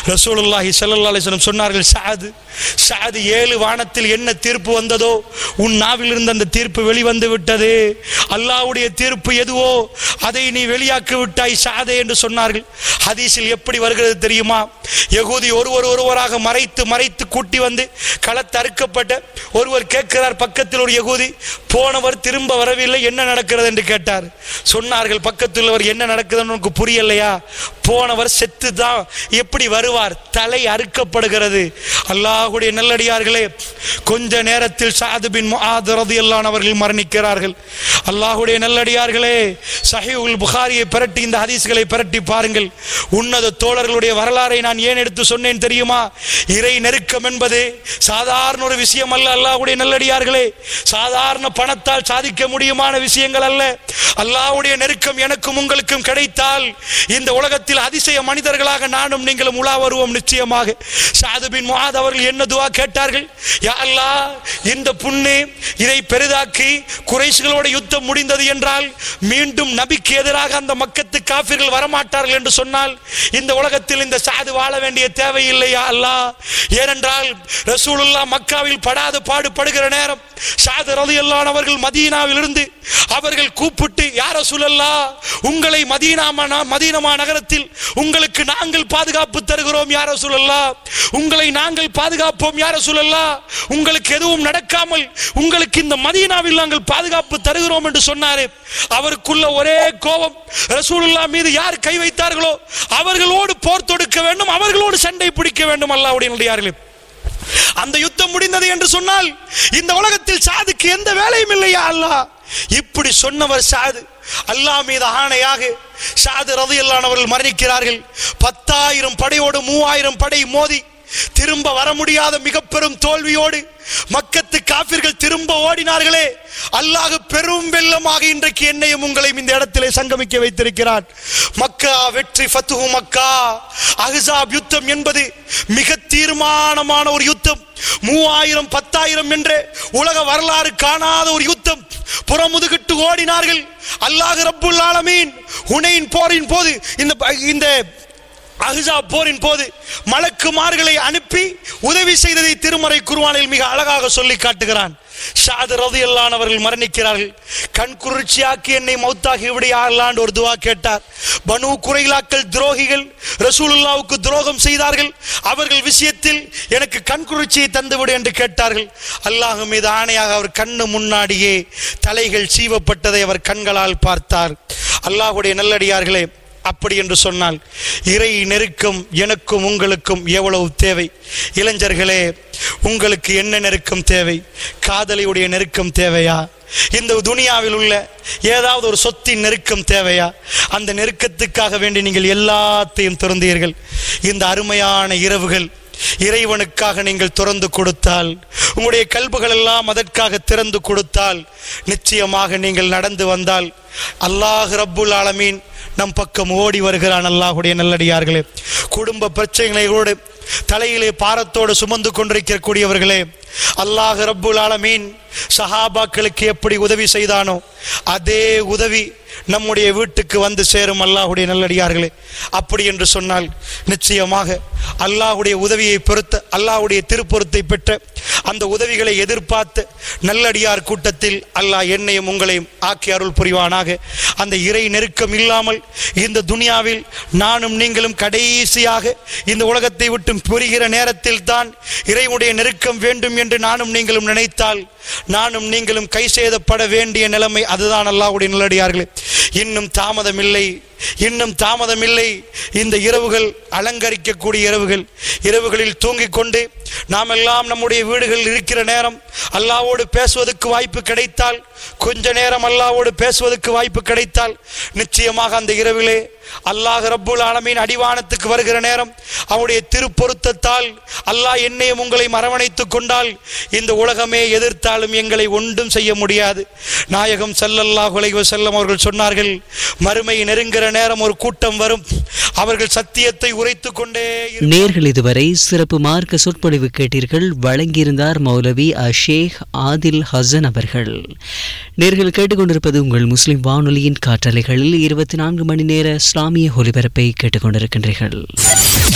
ரசூலுல்லாஹி ஸல்லல்லாஹு அலைஹி வஸல்லம் சொன்னார்கள், ஸஅத் 7 வானத்தில் என்ன தீர்ப்பு வந்ததோ உன் நாவில் இருந்து அந்த தீர்ப்பு வெளிவந்து விட்டது. அல்லாஹ்வுடைய தீர்ப்பு எதுவோ அதை நீ வெளியாக்கி விட்டாய் ஸஅதே என்று சொன்னார்கள். ஹதீஸில் எப்படி வருகிறது தெரியுமா? யகூதி ஒருவராக மறைத்து கூட்டி வந்து களத்தறுக்கப்பட்ட ஒருவர் கேட்கிறார். பக்கத்தில் ஒரு யகூதி, போனவர் திரும்ப வரவில்லை, என்ன நடக்கிறது என்று கேட்டார். சொன்னார்கள் பக்கத்தில் உள்ளவர், என்ன நடக்குதுன்னு உனக்கு புரியலையா? போனவர் செத்து தான் எப்படி வருவார்? தலை அறுக்கப்படுகிறது. அல்லாஹ்வுடைய நல்லடியார்களே, கொஞ்ச நேரத்தில் ஸஅத் பின் முஆத் ரலியல்லாஹு அன்ஹு அவர்கள் மரணிக்கிறார்கள். அல்லாஹ்வுடைய நல்லடியார்களே, ஸஹீஹுல் புகாரியை பிரட்டி இந்த ஹதீஸ்களை பிரட்டி பாருங்கள். உன்னத தோழர்களுடைய வரலாறை நான் ஏன் எடுத்து சொன்னேன் தெரியுமா? இறை நெருக்கம் என்பது சாதாரண ஒரு விஷயம் அல்ல. அல்லாஹ்வுடைய நல்லடியார்களே, சாதாரண பணத்தால் சாதிக்க முடியுமான விஷயங்கள் அல்ல. அல்லாஹ்வுடைய நெருக்கம் எனக்கும் உங்களுக்கும் கிடைத்தால் இந்த உலகத்தில் அதிசய மனிதர்களாக நானும் நீங்களும் உலா வருவோம் நிச்சயமாக. ஸஅத் பின் முஆத் அவர்கள் என்ன துஆ கேட்டார்கள்? யா அல்லாஹ், இந்த புண்ணு இதை பெரிதாக்கி குறைஷிகளோட யுத்தம் முடிந்தது என்றால் மீண்டும் நபிக்கு எதிராக அந்த மக்கத்து காஃபிர்கள் வரமாட்டார்கள் என்று சொன்னால் இந்த உலகத்தில் இந்த ஸஅத் வாழ வேண்டிய தேவையில்லை யா அல்லாஹ். ஏனென்றால் ரசூலுல்லாஹ் மக்காவில் படாத பாடுபடுகிற நேரம் ஸஅத் ரலியல்லாஹு அன்ஹு அவர்கள் மதீனாவில் இருந்து அவர்கள் கூப்பிட்டு, யா ரசூலல்லாஹ், உங்களை மதீனா நகரத்தில் உங்களுக்கு நாங்கள் பாதுகாப்பு தருகிறோம் யா ரசூலல்லாஹ், உங்களை நாங்கள் பாதுகாப்போம் யா ரசூலல்லாஹ், உங்களுக்கு எதுவும் நடக்காமல் உங்களுக்கு இந்த மதீனாவில் நாங்கள் பாதுகாப்பு தருகிறோம் என்று சொன்னாரே. அவருக்குள்ள ஒரே கோபம், ரசூலுல்லாஹ் மீது யார் கை வைத்தார்களோ அவர்களோடு போர் தொடுக்க வேண்டும், அவர்களோடு சண்டை பிடிக்க வேண்டும். அல்லாஹ்வுடைய நல்லடியார்களே, அந்த யுத்தம் முடிந்தது என்று சொன்னால் இந்த உலகத்தில் ஸஅதுக்கு எந்த வேலையும் இல்லையா அல்லாஹ். இப்படி சொன்னவர் ஸஅத். அல்லாஹ் மீது ஆணையாக ஸஅத் ரலியல்லாஹு அன்ஹு அவர்கள் மரணிக்கிறார்கள். 10,000 படையோடு 3,000 படை மோதி திரும்ப வர முடியாத மிக பெரும் தோல்வியோடு மக்கத்து காஃபிர்கள் திரும்ப ஓடினார்களே. அல்லாஹ் பெரும் வெள்ளமாக இன்றைக்கு என்னையும் உங்களையும் இந்த இடத்திலே சங்கமிக்க வைத்திருக்கிறான். மக்கா வெற்றி, ஃபத்ஹு மக்கா, அஹ்ஸாப் யுத்தம் என்பது மிக தீர்மானமான ஒரு யுத்தம். 3,000 10,000 என்ற உலக வரலாறு காணாத ஒரு யுத்தம். புறமுதுகிட்டு ஓடினார்கள். அல்லாஹ் ரப்புல் ஆலமீன் ஹுனைன் போரின் போது, இந்த அஹ்ஸாப் போரின் போது மலக்குமார்களை அனுப்பி உதவி செய்ததை திருமறை குர்ஆனில் மிக அழகாக சொல்லி காட்டுகிறான். ஸஅத் ரலியல்லாஹு அன்ஹு அவர்கள் மரணிக்கிறார்கள். கண் குளிர்ச்சியாக்கி என்னை மௌத்தாகி விடு யா அல்லாஹ் ஒரு துஆ கேட்டார். பனு குறைலாக்கள் துரோகிகள் ரசூலுல்லாஹ்வுக்கு துரோகம் செய்தார்கள். அவர்கள் விஷயத்தில் எனக்கு கண் குளிர்ச்சியை தந்துவிடு என்று கேட்டார்கள். அல்லாஹ் மீது ஆணையாக அவர் கண்ணு முன்னாடியே தலைகள் சீவப்பட்டதை அவர் கண்களால் பார்த்தார். அல்லாஹ்வுடைய நல்லடியார்களே, அப்படி என்று சொன்னால் இறை நெருக்கம் எனக்கும் உங்களுக்கும் எவ்வளவு தேவை. இளைஞர்களே, உங்களுக்கு என்ன நெருக்கம் தேவை? காதலியுடைய நெருக்கம் தேவையா? இந்த துனியாவில் உள்ள ஏதாவது ஒரு சொத்தின் நெருக்கம் தேவையா? அந்த நெருக்கத்துக்காக வேண்டி நீங்கள் எல்லாத்தையும் திறந்தீர்கள். இந்த அருமையான இரவுகள் இறைவனுக்காக நீங்கள் திறந்து கொடுத்தால், உங்களுடைய கல்புகள் எல்லாம் அதற்காக திறந்து கொடுத்தால், நிச்சயமாக நீங்கள் நடந்து வந்தால் அல்லாஹ் ரப்புல் ஆலமீன் நம் பக்கம் ஓடி வருகிறான். அல்லாஹ்வுடைய நல்லடியார்களே, குடும்ப பிரச்சனைகளோடு தலையிலே பாரத்தோடு சுமந்து கொண்டிருக்கக்கூடியவர்களே, அல்லாஹ் ரப்புல் ஆலமீன் சஹாபாக்களுக்கு எப்படி உதவி செய்தானோ அதே உதவி நம்முடைய வீட்டுக்கு வந்து சேரும். அல்லாஹ்வுடைய நல்லடியார்களே, அப்படி என்று சொன்னால் நிச்சயமாக அல்லாஹ்வுடைய உதவியை பொறுத்த, அல்லாஹ்வுடைய திருப்பொருத்தை பெற்ற அந்த உதவிகளை எதிர்பார்த்து நல்லடியார் கூட்டத்தில் அல்லாஹ் என்னையும் உங்களையும் ஆக்கி அருள் புரிவானாக. அந்த இறை நெருக்கம் இல்லாமல் இந்த துனியாவில் நானும் நீங்களும் கடைசியாக இந்த உலகத்தை விட்டு புரிகிற நேரத்தில் தான் இறைவனுடைய நெருக்கம் வேண்டும் என்று நானும் நீங்களும் நினைத்தால் நானும் நீங்களும் கை சேதப்பட வேண்டிய நிலைமை அதுதான். அல்லாஹ்வுடைய நல்லடியார்களே, இன்னும் தாமதமில்லை, இன்னும் தாமதமில்லை. இந்த இரவுகள் அலங்கரிக்கக்கூடிய இரவுகளில் தூங்கிக் கொண்டு நாம் எல்லாம் நம்முடைய வீடுகளில் இருக்கிற நேரம் அல்லாஹ்வோடு பேசுவதற்கு வாய்ப்பு கிடைத்தால், கொஞ்ச நேரம் அல்லாஹ்வோடு பேசுவதற்கு வாய்ப்பு கிடைத்தால், நிச்சயமாக அந்த இரவிலே அல்லாஹ் ரப்புல் ஆலமீன் அடிவானத்துக்கு வருகிற நேரம் அவருடைய திருப்பொருத்தத்தால் அல்லாஹ் என்னையும் உங்களையும் அரவணைத்துக் கொண்டால் இந்த உலகமே எதிர்த்தாலும் எங்களை ஒன்றும் செய்ய முடியாது. நாயகம் ஸல்லல்லாஹு அலைஹி வஸல்லம் அவர்கள் சொன்னார்கள், மறுமை நெருங்குகிற நேரம் ஒரு கூட்டம் வரும், அவர்கள் சத்தியத்தை உரைத்துக் கொண்டே. நேர்கள் இதுவரை சிறப்பு மார்க்க சொற்பொழிவு கேட்டீர்கள். வழங்கியிருந்தார் மௌலவி ஷேக் ஆதில் ஹசன் அவர்கள். நேர்கள் கேட்டுக்கொண்டிருப்பது உங்கள் முஸ்லிம் வானொலியின் காற்றலைகளில் 24 மணி நேர இஸ்லாமிய ஒலிபரப்பை கேட்டுக்கொண்டிருக்கின்றீர்கள்.